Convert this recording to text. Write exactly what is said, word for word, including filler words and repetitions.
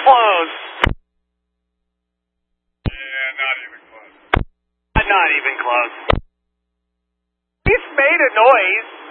close. Yeah, not even close. Not even close. He's made a noise.